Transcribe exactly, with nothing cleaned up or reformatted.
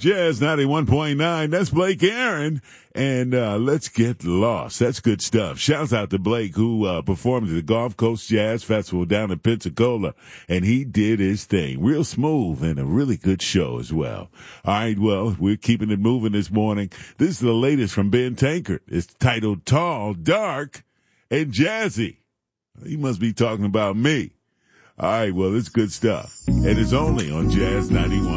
Jazz ninety-one point nine. That's Blake Aaron. And uh let's get lost. That's good stuff. Shouts out to Blake, who uh performed at the Gulf Coast Jazz Festival down in Pensacola. And he did his thing. Real smooth and a really good show as well. All right, well, we're keeping it moving this morning. This is the latest from Ben Tankard. It's titled Tall, Dark, and Jazzy. He must be talking about me. All right, well, it's good stuff. And it's only on Jazz ninety-one.